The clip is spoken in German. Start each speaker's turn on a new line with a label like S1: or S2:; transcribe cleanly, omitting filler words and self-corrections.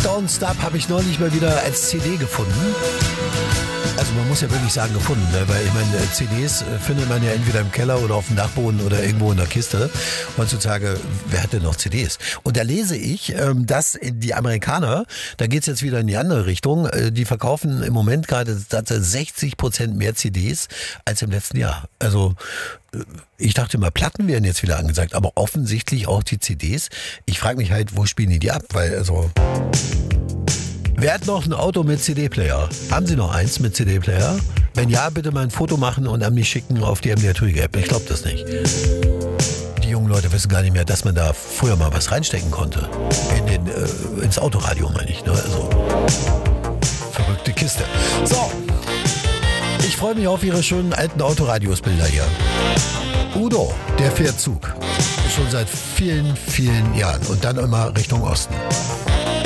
S1: Don't Stop habe ich neulich mal wieder als CD gefunden. Also man muss ja wirklich sagen gefunden, ne? Weil ich meine, CDs findet man ja entweder im Keller oder auf dem Dachboden oder irgendwo in der Kiste. Heutzutage, wer hat denn noch CDs? Und da lese ich, dass die Amerikaner, da geht's jetzt wieder in die andere Richtung, die verkaufen im Moment gerade 60% mehr CDs als im letzten Jahr. Also ich dachte mal, Platten wären jetzt wieder angesagt, aber offensichtlich auch die CDs. Ich frage mich halt, wo spielen die ab? Weil also... Wer hat noch ein Auto mit CD-Player? Haben Sie noch eins mit CD-Player? Wenn ja, bitte mal ein Foto machen und an mich schicken auf die MDR Tüge-App. Ich glaube das nicht. Die jungen Leute wissen gar nicht mehr, dass man da früher mal was reinstecken konnte. Ins Autoradio, meine ich. Ne? Also, verrückte Kiste. So, ich freue mich auf Ihre schönen alten Autoradios-Bilder hier. Udo, der fährt Zug. Schon seit vielen, vielen Jahren. Und dann immer Richtung Osten.